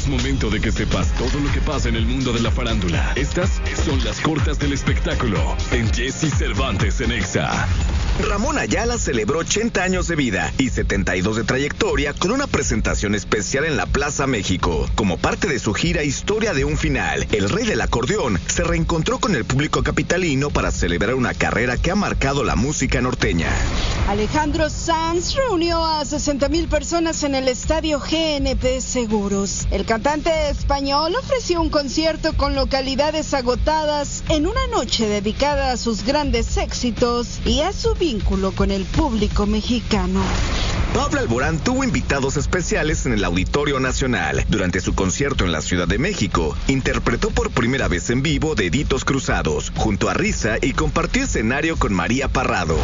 Es momento de que sepas todo lo que pasa en el mundo de la farándula. Estas son las cortas del espectáculo en Jesse Cervantes en Exa. Ramón Ayala celebró 80 años de vida y 72 de trayectoria con una presentación especial en la Plaza México. Como parte de su gira Historia de un Final, el rey del acordeón se reencontró con el público capitalino para celebrar una carrera que ha marcado la música norteña. Alejandro Sanz reunió a 60,000 personas en el estadio GNP Seguros. El cantante español ofreció un concierto con localidades agotadas en una noche dedicada a sus grandes éxitos y a su vínculo con el público mexicano. Pablo Alborán tuvo invitados especiales en el Auditorio Nacional. Durante su concierto en la Ciudad de México, interpretó por primera vez en vivo Deditos Cruzados, junto a Risa, y compartió escenario con María Parrado.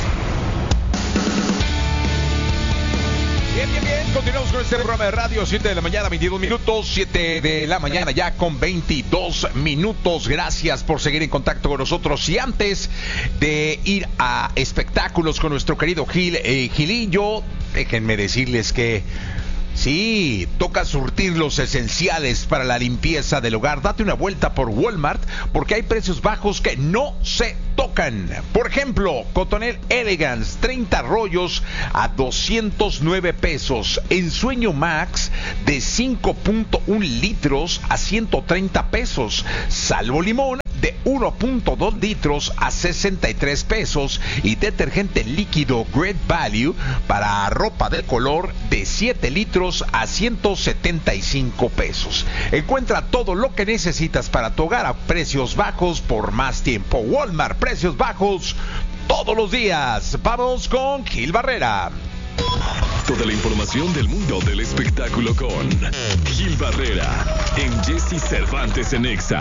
Bien, continuamos con este programa de radio, 7 de la mañana, 22 minutos, 7 de la mañana ya con 22 minutos. Gracias por seguir en contacto con nosotros. Y antes de ir a espectáculos con nuestro querido Gilillo, déjenme decirles que sí, toca surtir los esenciales para la limpieza del hogar. Date una vuelta por Walmart porque hay precios bajos que no se tocan. Por ejemplo, Cotonel Elegance, 30 rollos a 209 pesos. Ensueño Max de 5.1 litros a 130 pesos. Salvo Limón de 1.2 litros a 63 pesos. Y detergente líquido Great Value para ropa de color de 7 litros a 175 pesos. Encuentra todo lo que necesitas para tu hogar a precios bajos por más tiempo. Walmart, precios bajos todos los días. Vamos con Gil Barrera. Toda la información del mundo del espectáculo con Gil Barrera en Jesse Cervantes en Exa.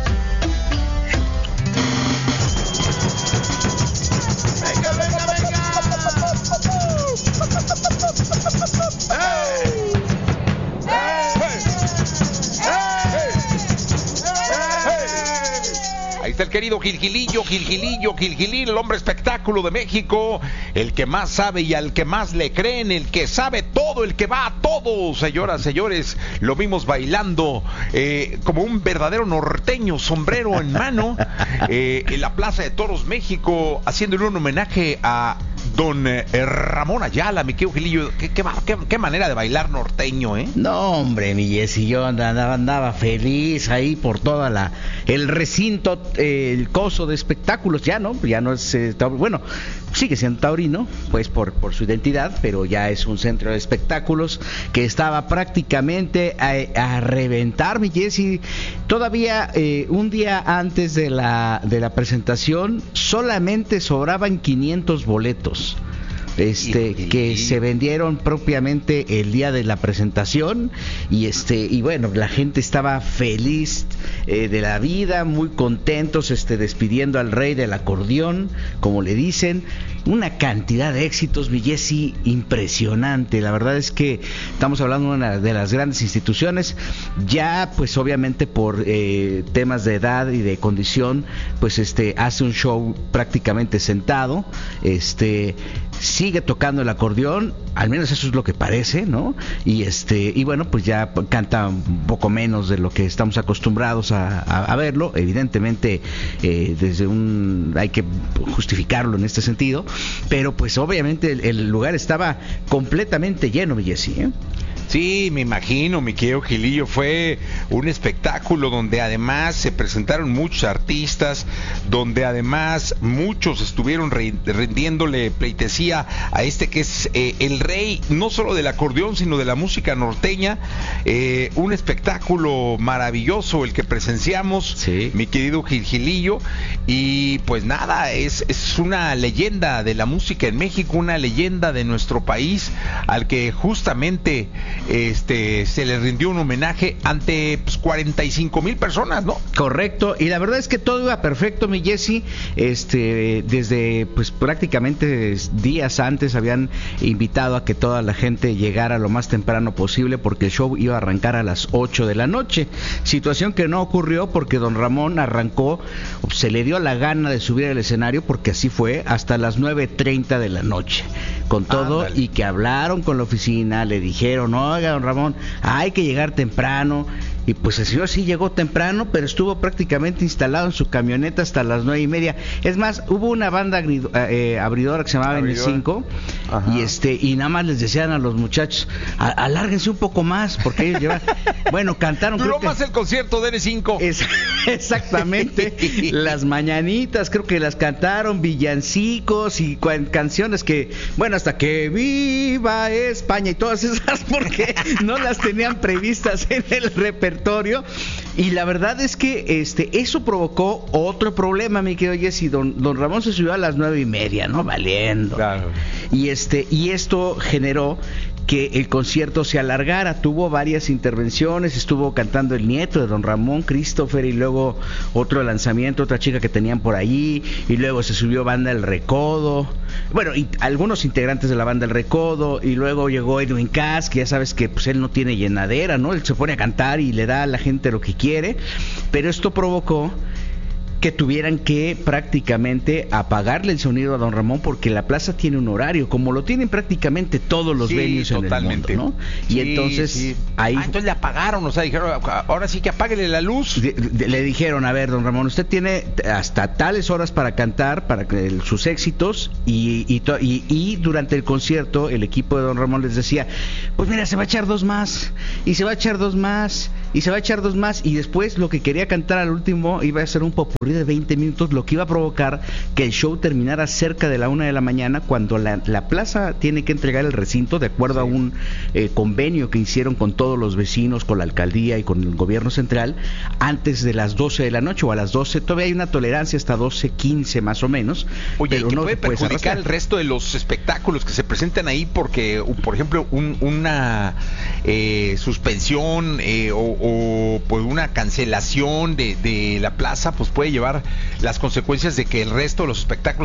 Venga, venga, venga. ¡Hey! Ahí está el querido Gilgilillo, el hombre espectáculo de México, el que más sabe y al que más le creen, el que sabe todo, el que va a todo. Señoras, señores, lo vimos bailando como un verdadero norteño, sombrero en mano, en la Plaza de Toros México, haciéndole un homenaje a don Ramón Ayala. Mi querido Gilillo, qué manera de bailar norteño, ¿eh? No, hombre, mi Jessy, yo andaba feliz ahí por toda el recinto, el coso de espectáculos. Ya no es, bueno, sigue siendo taurino, pues por su identidad, pero ya es un centro de espectáculos que estaba prácticamente a reventar, mi Jessy. Todavía un día antes de la presentación solamente sobraban 500 boletos. Que se vendieron propiamente el día de la presentación y bueno, la gente estaba feliz de la vida, muy contentos, despidiendo al rey del acordeón, como le dicen. Una cantidad de éxitos, mi Jessy, impresionante. La verdad es que estamos hablando de una de las grandes instituciones. Ya, pues obviamente por temas de edad y de condición, pues hace un show prácticamente sentado. Sigue tocando el acordeón, al menos eso es lo que parece, ¿no? Y bueno, pues ya canta un poco menos de lo que estamos acostumbrados a verlo. Evidentemente, hay que justificarlo en este sentido. Pero pues obviamente el lugar estaba completamente lleno, mi Jessy, ¿eh? Sí, me imagino, mi querido Gilillo, fue un espectáculo donde además se presentaron muchos artistas, donde además muchos estuvieron rindiéndole pleitesía a que es el rey, no solo del acordeón, sino de la música norteña. Un espectáculo maravilloso el que presenciamos, sí, mi querido Gilillo, y pues nada, es una leyenda de la música en México, una leyenda de nuestro país, al que justamente se le rindió un homenaje ante 45,000 personas, ¿no? Correcto, y la verdad es que todo iba perfecto, mi Jessy. Desde pues prácticamente días antes habían invitado a que toda la gente llegara lo más temprano posible porque el show iba a arrancar a las 8 de la noche, situación que no ocurrió porque don Ramón arrancó, se le dio la gana de subir al escenario porque así fue, hasta las 9:30 de la noche, con todo. Ándale. Y que hablaron con la oficina, le dijeron, oiga, don Ramón, hay que llegar temprano. Y pues el señor sí llegó temprano, pero estuvo prácticamente instalado en su camioneta hasta las 9:30. Es más, hubo una banda abridora que se llamaba N5 y nada más les decían a los muchachos, alárguense un poco más, porque ellos llevan... Bueno, cantaron... Duró más el concierto de N5. Exactamente. Las mañanitas, creo que las cantaron, villancicos y canciones que... Bueno, hasta que viva España y todas esas, porque no las tenían previstas en el repertorio. Y la verdad es que eso provocó otro problema, mi querido Jessy. Don Ramón se subió a las 9:30, ¿no? Valiendo. Claro. Y esto generó que el concierto se alargara. Tuvo varias intervenciones, estuvo cantando el nieto de don Ramón, Christopher, y luego otro lanzamiento, otra chica que tenían por ahí, y luego se subió Banda El Recodo, bueno, y algunos integrantes de la Banda El Recodo, y luego llegó Edwin Cass, que ya sabes que pues él no tiene llenadera, ¿no? Él se pone a cantar y le da a la gente lo que quiere, pero esto provocó que tuvieran que prácticamente apagarle el sonido a don Ramón, porque la plaza tiene un horario, como lo tienen prácticamente todos los venues en el mundo, ¿no? Y entonces ahí entonces le apagaron, o sea, dijeron, ahora sí que apáguele la luz. Le dijeron, a ver, don Ramón, usted tiene hasta tales horas para cantar, para sus éxitos, y durante el concierto el equipo de don Ramón les decía, pues mira, se va a echar dos más, y se va a echar dos más, y se va a echar dos más, y después lo que quería cantar al último iba a ser un popurrí de 20 minutos, lo que iba a provocar que el show terminara cerca de la 1 de la mañana, cuando la plaza tiene que entregar el recinto de acuerdo a un convenio que hicieron con todos los vecinos, con la alcaldía y con el gobierno central, antes de las 12 de la noche o a las 12. Todavía hay una tolerancia hasta 12:15 más o menos. Oye, pero ¿y que no puede perjudicar el resto de los espectáculos que se presentan ahí? Porque, por ejemplo, una suspensión o pues una cancelación de la plaza, pues puede llevar las consecuencias de que el resto de los espectáculos